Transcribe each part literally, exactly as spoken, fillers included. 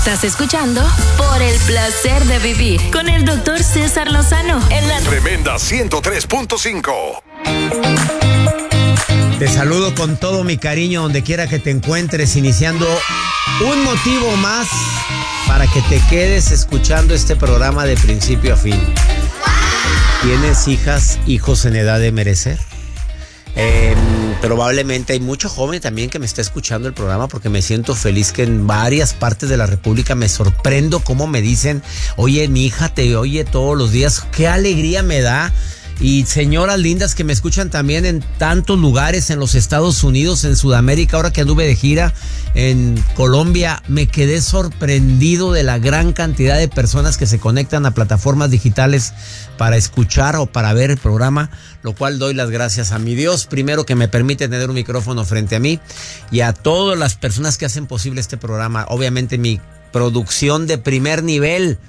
Estás escuchando Por el Placer de Vivir con el doctor César Lozano en la Tremenda ciento tres punto cinco. Te saludo con todo mi cariño donde quiera que te encuentres, iniciando un motivo más para que te quedes escuchando este programa de principio a fin. ¿Tienes hijas, hijos en edad de merecer? Eh, probablemente hay mucho joven también que me está escuchando el programa, porque me siento feliz que en varias partes de la República me sorprendo cómo me dicen: oye, mi hija te oye todos los días. Qué alegría me da. Y señoras lindas que me escuchan también en tantos lugares, en los Estados Unidos, en Sudamérica. Ahora que anduve de gira en Colombia, me quedé sorprendido de la gran cantidad de personas que se conectan a plataformas digitales para escuchar o para ver el programa, lo cual doy las gracias a mi Dios, primero, que me permite tener un micrófono frente a mí, y a todas las personas que hacen posible este programa. Obviamente mi producción de primer nivel,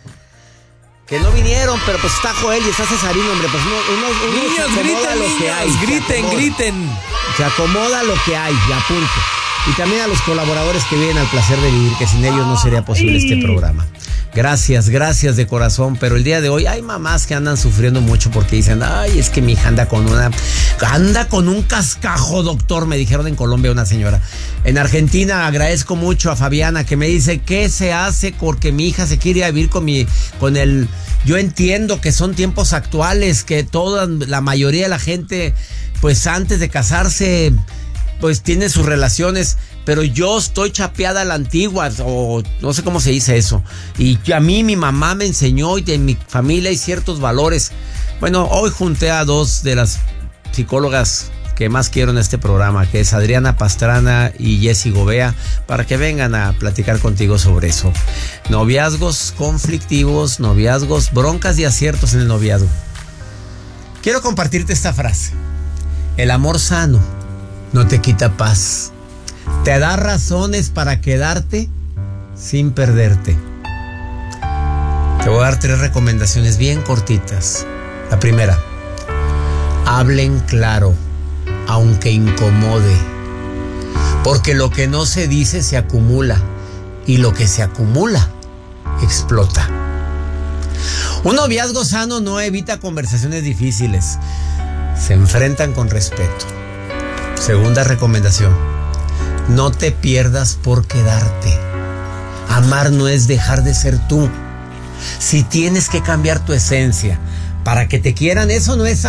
que no vinieron, pero pues está Joel y está Cesarino, hombre, pues uno, uno, uno niños, se acomoda griten, lo que niños, hay. griten, griten. Se acomoda lo que hay, ya punto. Y también a los colaboradores que vienen al placer de vivir, que sin ellos no sería posible este programa. Gracias, gracias de corazón. Pero el día de hoy hay mamás que andan sufriendo mucho porque dicen: ay, es que mi hija anda con una, anda con un cascajo, doctor, me dijeron en Colombia una señora. En Argentina agradezco mucho a Fabiana, que me dice: ¿qué se hace porque mi hija se quiere ir a vivir con mi, con el... Yo entiendo que son tiempos actuales, que toda la mayoría de la gente, pues antes de casarse, pues tiene sus relaciones, pero yo estoy chapeada a la antigua, o no sé cómo se dice eso. Y a mí mi mamá me enseñó, y en mi familia hay ciertos valores. Bueno, hoy junté a dos de las psicólogas que más quiero en este programa, que es Adriana Pastrana y Jessy Gobea, para que vengan a platicar contigo sobre eso. Noviazgos conflictivos, noviazgos, broncas y aciertos en el noviazgo. Quiero compartirte esta frase: el amor sano no te quita paz, te da razones para quedarte sin perderte. Te voy a dar tres recomendaciones bien cortitas. La primera: hablen claro, aunque incomode, porque lo que no se dice se acumula, y lo que se acumula explota. Un noviazgo sano no evita conversaciones difíciles, se enfrentan con respeto. Segunda recomendación: no te pierdas por quedarte. Amar no es dejar de ser tú. Si tienes que cambiar tu esencia para que te quieran, eso no es